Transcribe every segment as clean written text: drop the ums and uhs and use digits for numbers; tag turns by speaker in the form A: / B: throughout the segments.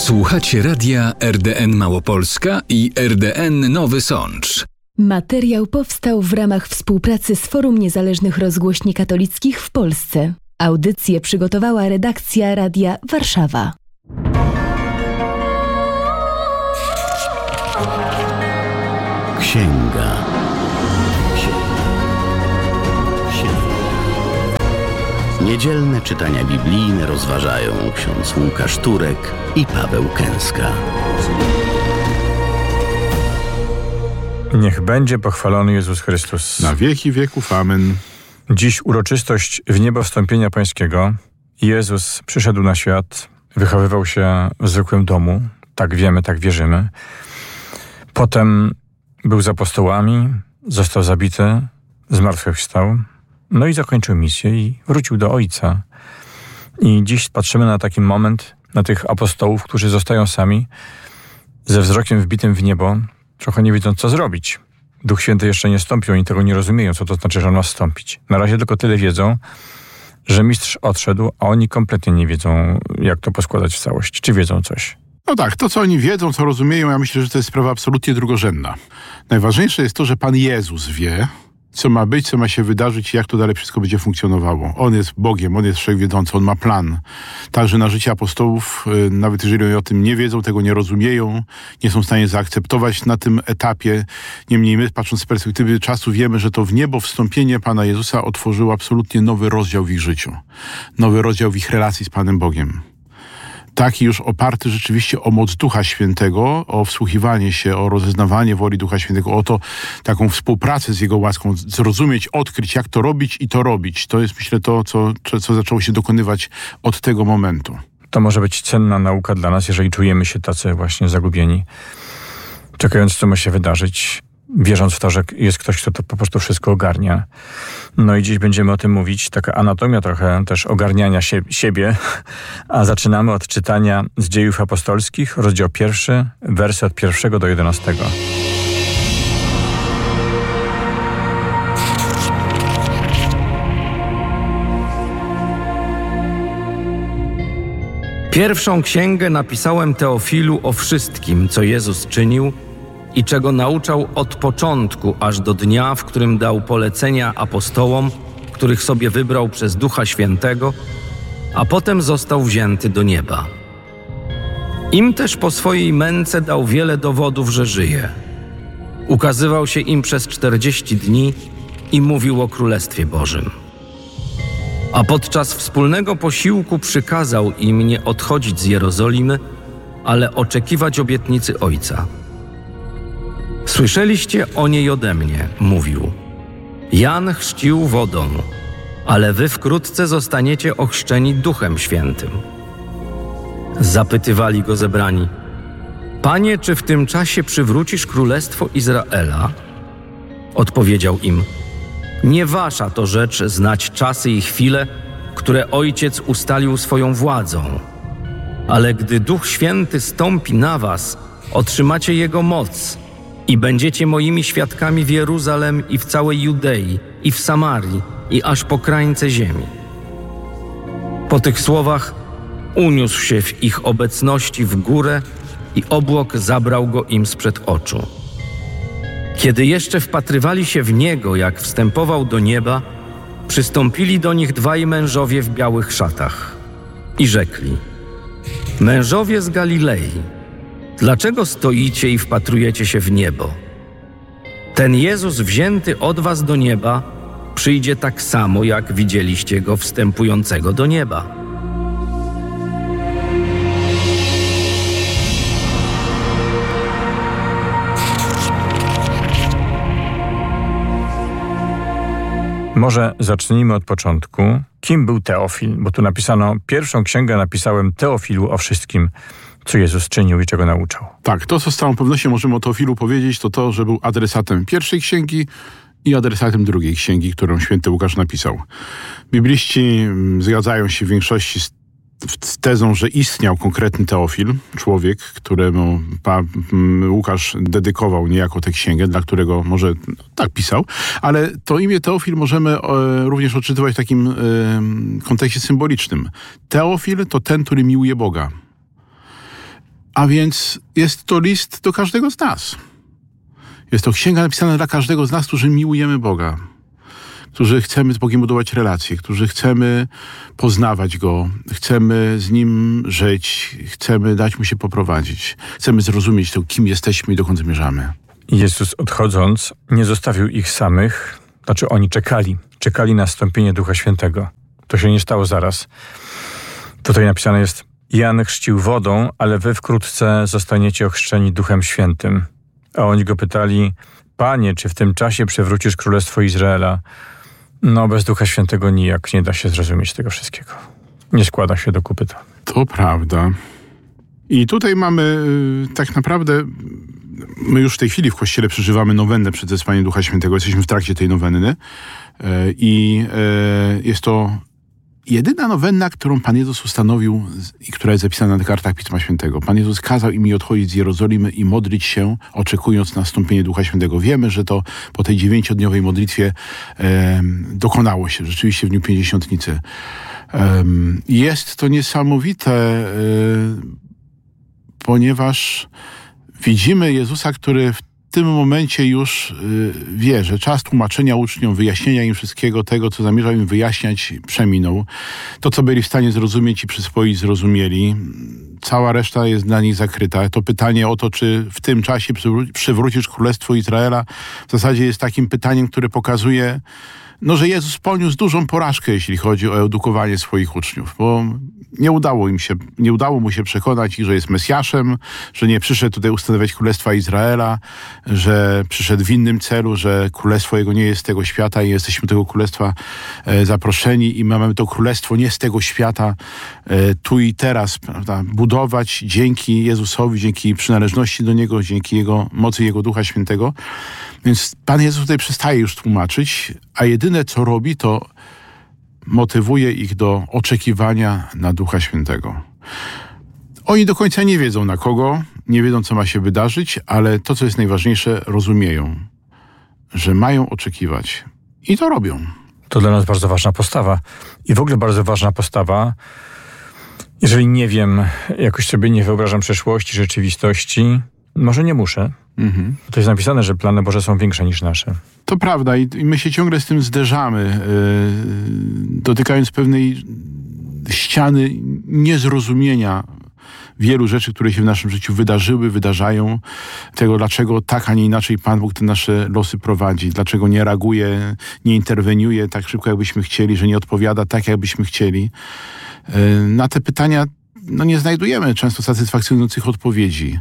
A: Słuchacie radia RDN Małopolska i RDN Nowy Sącz.
B: Materiał powstał w ramach współpracy z Forum Niezależnych Rozgłośni Katolickich w Polsce. Audycję przygotowała redakcja Radia Warszawa.
C: Księga. Niedzielne czytania biblijne rozważają ksiądz Łukasz Turek i Paweł Kęska.
D: Niech będzie pochwalony Jezus Chrystus.
E: Na wieki wieków. Amen.
D: Dziś uroczystość w niebo wstąpienia Pańskiego. Jezus przyszedł na świat, wychowywał się w zwykłym domu. Tak wiemy, tak wierzymy. Potem był z apostołami, został zabity, zmartwychwstał. No i zakończył misję i wrócił do Ojca. I dziś patrzymy na taki moment, na tych apostołów, którzy zostają sami, ze wzrokiem wbitym w niebo, trochę nie wiedzą, co zrobić. Duch Święty jeszcze nie stąpił, oni tego nie rozumieją, co to znaczy, że on ma wstąpić. Na razie tylko tyle wiedzą, że mistrz odszedł, a oni kompletnie nie wiedzą, jak to poskładać w całość. Czy wiedzą coś?
E: No tak, to co oni wiedzą, co rozumieją, ja myślę, że to jest sprawa absolutnie drugorzędna. Najważniejsze jest to, że Pan Jezus wie, co ma być, co ma się wydarzyć i jak to dalej wszystko będzie funkcjonowało. On jest Bogiem, On jest wszechwiedzący, On ma plan. Także na życie apostołów, nawet jeżeli oni o tym nie wiedzą, tego nie rozumieją, nie są w stanie zaakceptować na tym etapie. Niemniej my, patrząc z perspektywy czasu, wiemy, że to w niebo wstąpienie Pana Jezusa otworzyło absolutnie nowy rozdział w ich życiu. Nowy rozdział w ich relacji z Panem Bogiem. Taki już oparty rzeczywiście o moc Ducha Świętego, o wsłuchiwanie się, o rozeznawanie woli Ducha Świętego, o to taką współpracę z Jego łaską, zrozumieć, odkryć, jak to robić i to robić. To jest, myślę, to, co zaczęło się dokonywać od tego momentu.
D: To może być cenna nauka dla nas, jeżeli czujemy się tacy właśnie zagubieni, czekając, co ma się wydarzyć, wierząc w to, że jest ktoś, kto to po prostu wszystko ogarnia. No i dziś będziemy o tym mówić, taka anatomia trochę też ogarniania siebie, a zaczynamy od czytania z Dziejów Apostolskich, rozdział 1, wersy od 1 do 11.
F: Pierwszą księgę napisałem Teofilu o wszystkim, co Jezus czynił i czego nauczał od początku, aż do dnia, w którym dał polecenia apostołom, których sobie wybrał przez Ducha Świętego, a potem został wzięty do nieba. Im też po swojej męce dał wiele dowodów, że żyje. Ukazywał się im przez 40 dni i mówił o Królestwie Bożym. A podczas wspólnego posiłku przykazał im nie odchodzić z Jerozolimy, ale oczekiwać obietnicy Ojca. Słyszeliście o niej ode mnie, mówił. Jan chrzcił wodą, ale wy wkrótce zostaniecie ochrzczeni Duchem Świętym. Zapytywali go zebrani. Panie, czy w tym czasie przywrócisz królestwo Izraela? Odpowiedział im. Nie wasza to rzecz znać czasy i chwile, które Ojciec ustalił swoją władzą. Ale gdy Duch Święty stąpi na was, otrzymacie Jego moc i będziecie moimi świadkami w Jeruzalem i w całej Judei, i w Samarii, i aż po krańce ziemi. Po tych słowach uniósł się w ich obecności w górę i obłok zabrał go im sprzed oczu. Kiedy jeszcze wpatrywali się w Niego, jak wstępował do nieba, przystąpili do nich dwaj mężowie w białych szatach i rzekli: Mężowie z Galilei, dlaczego stoicie i wpatrujecie się w niebo? Ten Jezus wzięty od was do nieba przyjdzie tak samo, jak widzieliście Go wstępującego do nieba.
D: Może zacznijmy od początku. Kim był Teofil? Bo tu napisano, pierwszą księgę napisałem Teofilu o wszystkim, co Jezus czynił i czego nauczał.
E: Tak, to co z całą pewnością możemy o Teofilu powiedzieć, to, że był adresatem pierwszej księgi i adresatem drugiej księgi, którą święty Łukasz napisał. Bibliści zgadzają się w większości z tezą, że istniał konkretny Teofil, człowiek, któremu Łukasz dedykował niejako tę księgę, dla którego może tak pisał, ale to imię Teofil możemy również odczytywać w takim kontekście symbolicznym. Teofil to ten, który miłuje Boga. A więc jest to list do każdego z nas. Jest to księga napisana dla każdego z nas, którzy miłujemy Boga, którzy chcemy z Bogiem budować relacje, którzy chcemy poznawać Go, chcemy z Nim żyć, chcemy dać Mu się poprowadzić, chcemy zrozumieć to, kim jesteśmy i dokąd zmierzamy.
D: Jezus odchodząc nie zostawił ich samych, znaczy oni czekali na zstąpienie Ducha Świętego. To się nie stało zaraz. Tutaj napisane jest: Jan chrzcił wodą, ale wy wkrótce zostaniecie ochrzczeni Duchem Świętym. A oni go pytali: Panie, czy w tym czasie przywrócisz Królestwo Izraela? No, bez Ducha Świętego nijak nie da się zrozumieć tego wszystkiego. Nie składa się do kupy to.
E: To prawda. I tutaj mamy tak naprawdę, my już w tej chwili w Kościele przeżywamy nowennę przed zesłaniem Ducha Świętego. Jesteśmy w trakcie tej nowenny i jest to jedyna nowenna, którą Pan Jezus ustanowił i która jest zapisana na kartach Pisma Świętego. Pan Jezus kazał im odchodzić z Jerozolimy i modlić się, oczekując na wstąpienie Ducha Świętego. Wiemy, że to po tej 9-dniowej modlitwie dokonało się rzeczywiście w dniu Pięćdziesiątnicy. Jest to niesamowite, ponieważ widzimy Jezusa, który w tym momencie już wie, że czas tłumaczenia uczniom, wyjaśnienia im wszystkiego tego, co zamierzał im wyjaśniać, przeminął. To, co byli w stanie zrozumieć i przyswoić, zrozumieli. Cała reszta jest dla nich zakryta. To pytanie o to, czy w tym czasie przywrócisz Królestwo Izraela, w zasadzie jest takim pytaniem, które pokazuje, że Jezus poniósł dużą porażkę, jeśli chodzi o edukowanie swoich uczniów, bo nie udało mu się przekonać ich, że jest Mesjaszem, że nie przyszedł tutaj ustanawiać Królestwa Izraela, że przyszedł w innym celu, że Królestwo Jego nie jest z tego świata i jesteśmy tego Królestwa zaproszeni i mamy to Królestwo nie z tego świata tu i teraz, prawda, budować dzięki Jezusowi, dzięki przynależności do Niego, dzięki Jego mocy, Jego Ducha Świętego. Więc Pan Jezus tutaj przestaje już tłumaczyć, a jedyne co robi, to motywuje ich do oczekiwania na Ducha Świętego. Oni do końca nie wiedzą na kogo, nie wiedzą co ma się wydarzyć, ale to co jest najważniejsze, rozumieją, że mają oczekiwać i to robią.
D: To dla nas bardzo ważna postawa i w ogóle bardzo ważna postawa. Jeżeli nie wiem, jakoś sobie nie wyobrażam przyszłości, rzeczywistości, może nie muszę. To jest napisane, że plany Boże są większe niż nasze.
E: To prawda i my się ciągle z tym zderzamy, dotykając pewnej ściany niezrozumienia wielu rzeczy, które się w naszym życiu wydarzają, tego dlaczego tak, a nie inaczej Pan Bóg te nasze losy prowadzi, dlaczego nie reaguje, nie interweniuje tak szybko, jakbyśmy chcieli, że nie odpowiada tak, jakbyśmy chcieli. Na te pytania nie znajdujemy często satysfakcjonujących odpowiedzi,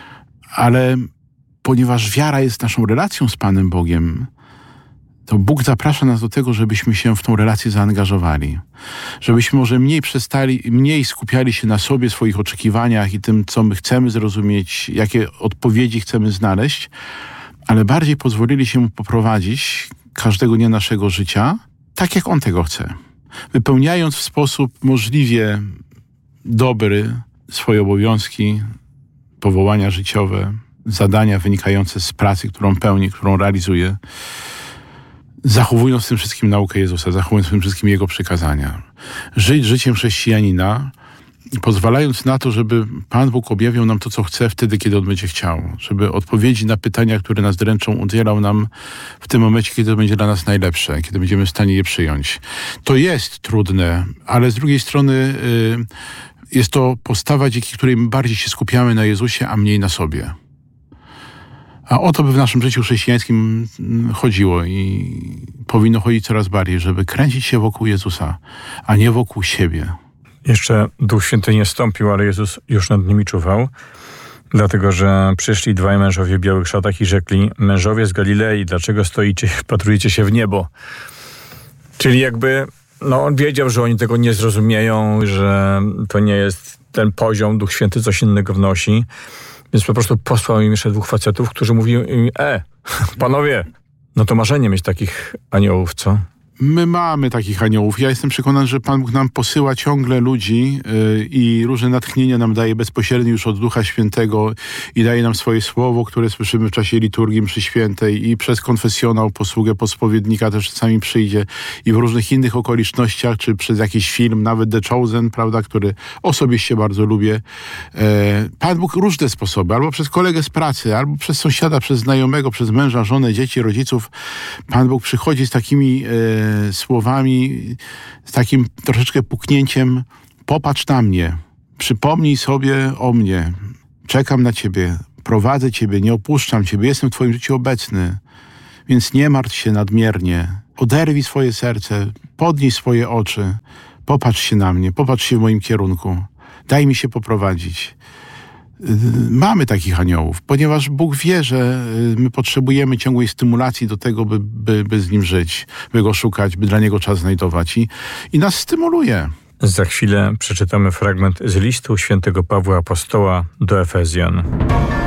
E: ale ponieważ wiara jest naszą relacją z Panem Bogiem, to Bóg zaprasza nas do tego, żebyśmy się w tą relację zaangażowali. Żebyśmy może mniej skupiali się na sobie, swoich oczekiwaniach i tym, co my chcemy zrozumieć, jakie odpowiedzi chcemy znaleźć, ale bardziej pozwolili się Mu poprowadzić każdego dnia naszego życia, tak jak On tego chce. Wypełniając w sposób możliwie dobry swoje obowiązki, powołania życiowe, zadania wynikające z pracy, którą pełni, którą realizuje, zachowując w tym wszystkim naukę Jezusa, zachowując w tym wszystkim Jego przykazania. Żyć życiem chrześcijanina, pozwalając na to, żeby Pan Bóg objawiał nam to, co chce wtedy, kiedy On będzie chciał. Żeby odpowiedzi na pytania, które nas dręczą, udzielał nam w tym momencie, kiedy to będzie dla nas najlepsze, kiedy będziemy w stanie je przyjąć. To jest trudne, ale z drugiej strony jest to postawa, dzięki której my bardziej się skupiamy na Jezusie, a mniej na sobie. A o to by w naszym życiu chrześcijańskim chodziło i powinno chodzić coraz bardziej, żeby kręcić się wokół Jezusa, a nie wokół siebie.
D: Jeszcze Duch Święty nie stąpił, ale Jezus już nad nimi czuwał, dlatego że przyszli dwaj mężowie w białych szatach i rzekli: mężowie z Galilei, dlaczego stoicie, wpatrujecie się w niebo? Czyli jakby, on wiedział, że oni tego nie zrozumieją, że to nie jest ten poziom, Duch Święty coś innego wnosi. Więc po prostu posłał im jeszcze dwóch facetów, którzy mówili im: panowie, to marzenie mieć takich aniołów, co?
E: My mamy takich aniołów. Ja jestem przekonany, że Pan Bóg nam posyła ciągle ludzi i różne natchnienia nam daje bezpośrednio już od Ducha Świętego i daje nam swoje słowo, które słyszymy w czasie liturgii mszy świętej i przez konfesjonał, posługę pospowiednika też czasami przyjdzie i w różnych innych okolicznościach, czy przez jakiś film, nawet The Chosen, prawda, który osobiście bardzo lubię. Pan Bóg różne sposoby, albo przez kolegę z pracy, albo przez sąsiada, przez znajomego, przez męża, żonę, dzieci, rodziców. Pan Bóg przychodzi z takimi słowami, z takim troszeczkę puknięciem: popatrz na mnie, przypomnij sobie o mnie, czekam na ciebie, prowadzę ciebie, nie opuszczam ciebie, jestem w twoim życiu obecny, więc nie martw się nadmiernie, oderwij swoje serce, podnieś swoje oczy, popatrz się na mnie, popatrz się w moim kierunku, daj mi się poprowadzić. Mamy takich aniołów, ponieważ Bóg wie, że my potrzebujemy ciągłej stymulacji do tego, by z Nim żyć, by Go szukać, by dla Niego czas znajdować i nas stymuluje.
D: Za chwilę przeczytamy fragment z listu świętego Pawła Apostoła do Efezjan.